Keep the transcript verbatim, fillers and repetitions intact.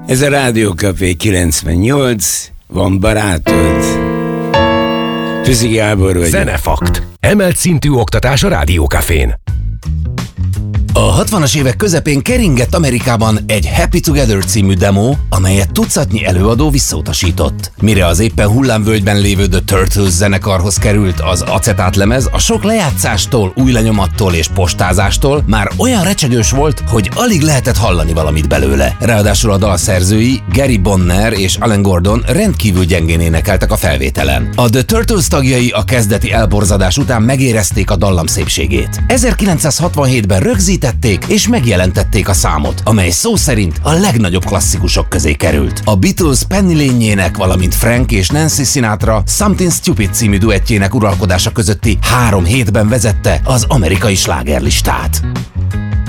Ez a Rádió Café kilencvennyolc, van barátod. Füzi Gábor vagyok. Zenefakt. Emelt szintű oktatás a Rádió Cafén. A hatvanas évek közepén keringett Amerikában egy Happy Together című demo, amelyet tucatnyi előadó visszautasított. Mire az éppen hullámvölgyben lévő The Turtles zenekarhoz került, az acetátlemez a sok lejátszástól, új lenyomattól és postázástól már olyan recsegős volt, hogy alig lehetett hallani valamit belőle. Ráadásul a dal szerzői, Gary Bonner és Alan Gordon rendkívül gyengén énekeltek a felvételen. A The Turtles tagjai a kezdeti elborzadás után megérezték a dallam szépségét. ezerkilencszázhatvanhétben rögzítették és megjelentették a számot, amely szó szerint a legnagyobb klasszikusok közé került. A Beatles Penny Lane-jének, valamint Frank és Nancy Sinatra Something Stupid című duettjének uralkodása közötti három hétben vezette az amerikai slágerlistát.